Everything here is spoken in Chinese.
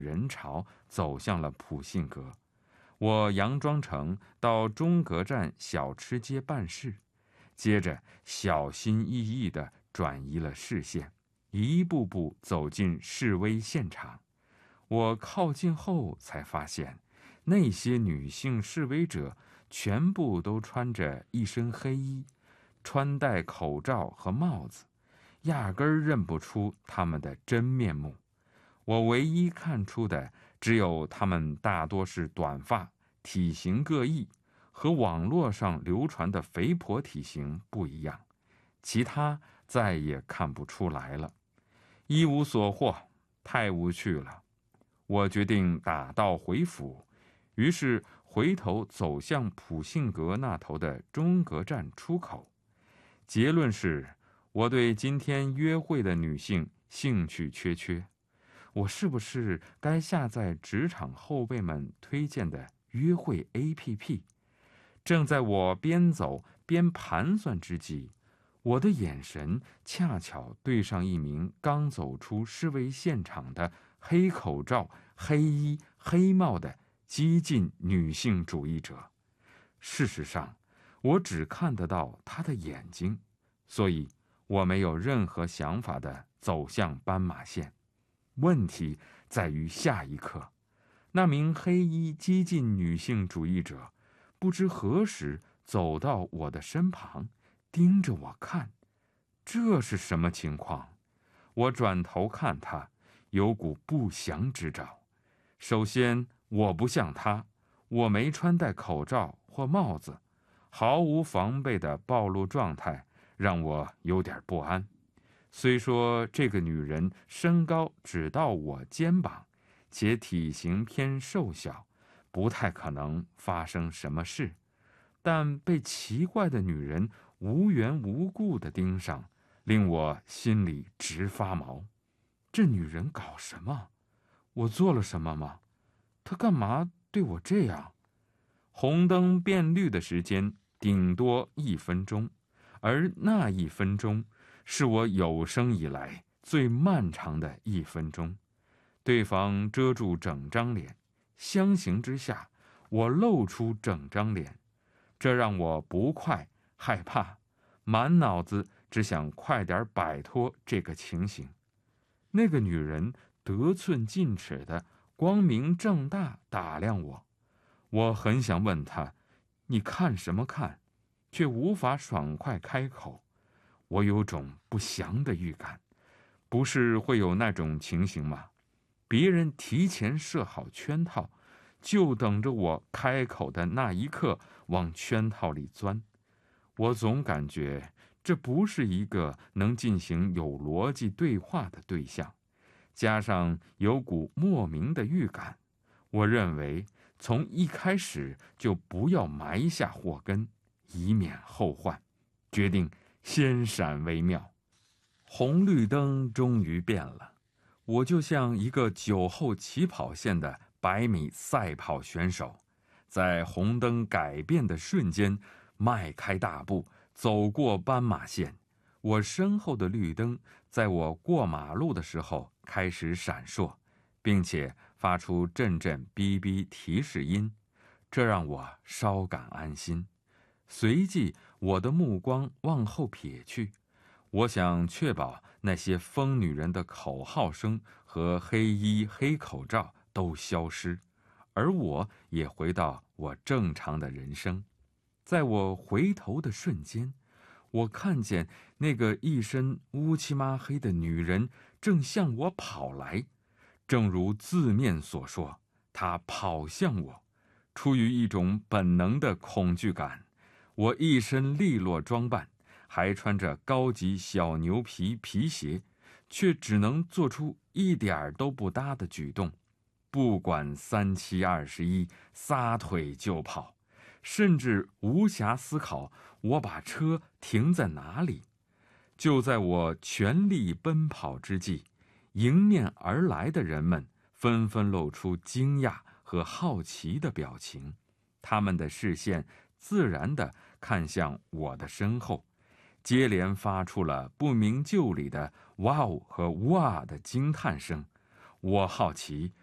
人潮走向了普信阁。我佯装成到中阁站小吃街办事，接着小心翼翼地转移了视线，一步步走进示威现场。我靠近后才发现，那些女性示威者全部都穿着一身黑衣，穿戴口罩和帽子，压根儿认不出她们的真面目。我唯一看出的只有她们大多是短发，体型各异，和网络上流传的肥婆体型不一样，其他再也看不出来了。一无所获，太无趣了。我决定打道回府，于是回头走向普信阁那头的中阁站出口。结论是，我对今天约会的女性兴趣缺缺。我是不是该下载职场后辈们推荐的约会 APP？ 正在我边走边盘算之际，我的眼神恰巧对上一名刚走出示威现场的黑口罩、黑衣、黑帽的激进女性主义者。事实上，我只看得到她的眼睛，所以我没有任何想法地走向斑马线。问题在于下一刻，那名黑衣激进女性主义者不知何时走到我的身旁，盯着我看。这是什么情况？我转头看她，有股不祥之兆。首先，我不像她，我没穿戴口罩或帽子，毫无防备的暴露状态让我有点不安。虽说这个女人身高只到我肩膀，且体型偏瘦小，不太可能发生什么事，但被奇怪的女人无缘无故地盯上，令我心里直发毛。这女人搞什么？我做了什么吗？她干嘛对我这样？红灯变绿的时间顶多1分钟，而那1分钟是我有生以来最漫长的1分钟。对方遮住整张脸，相形之下，我露出整张脸，这让我不快害怕，满脑子只想快点摆脱这个情形。那个女人得寸进尺的光明正大打量我，我很想问她，你看什么看，却无法爽快开口。我有种不祥的预感，不是会有那种情形吗？别人提前设好圈套，就等着我开口的那一刻往圈套里钻。我总感觉这不是一个能进行有逻辑对话的对象，加上有股莫名的预感，我认为从一开始就不要埋下祸根，以免后患，决定先闪为妙。红绿灯终于变了，我就像一个酒后起跑线的100米赛跑选手，在红灯改变的瞬间迈开大步走过斑马线。我身后的绿灯在我过马路的时候开始闪烁，并且发出阵阵哔哔提示音，这让我稍感安心。随即我的目光往后瞥去，我想确保那些疯女人的口号声和黑衣黑口罩都消失，而我也回到我正常的人生。在我回头的瞬间，我看见那个一身乌漆嘛黑的女人正向我跑来，正如字面所说，她跑向我。出于一种本能的恐惧感，我一身利落装扮，还穿着高级小牛皮皮鞋，却只能做出一点都不搭的举动。不管3七21，撒腿就跑，甚至无暇思考我把车停在哪里。就在我全力奔跑之际，迎面而来的人们纷纷露出惊讶和好奇的表情，他们的视线自然地看向我的身后，接连发出了不明就里的哇哦和哇的惊叹声。我好奇